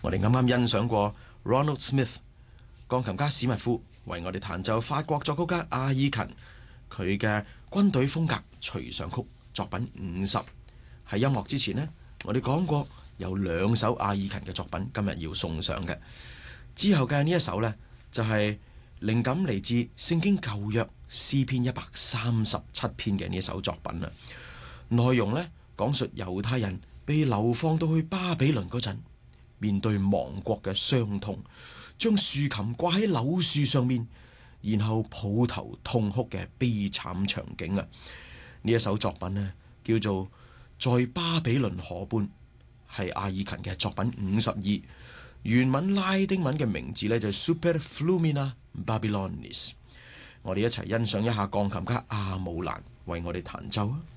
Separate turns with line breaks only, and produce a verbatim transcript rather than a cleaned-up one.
我哋啱啱欣賞過 Ronald Smith 鋼琴家史密夫為我哋彈奏法國作曲家阿爾勤佢嘅軍隊風格隨想曲作品五十。喺音樂之前呢，我哋講過有兩首阿爾勤嘅作品今日要送上嘅。之後嘅呢一首呢，就係靈感嚟自聖經舊約詩篇一百三十七篇嘅呢一首作品啦。內容呢，講述猶太人被流放到去巴比倫嗰陣，面對亡國嘅傷痛，將豎琴掛喺柳樹上面，然後抱頭痛哭嘅悲慘場景啊！呢一首作品呢，叫做《在巴比倫河畔》，係阿爾勤嘅作品五十二。原文拉丁文嘅名字呢，就係 Super Flumina Babylonis。我哋一齊欣賞一下鋼琴家阿姆蘭為我哋彈奏啊！